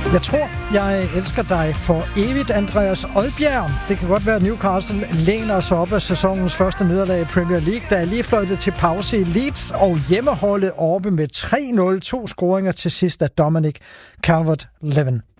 Jeg tror, jeg elsker dig for evigt, Andreas Odbjerg. Det kan godt være, at Newcastle læner sig op af sæsonens første nederlag i Premier League, der er lige fløjtet til pause i Leeds, og hjemmeholdet oppe med 3-0, 2 scoringer til sidst af Dominic Calvert-Lewin.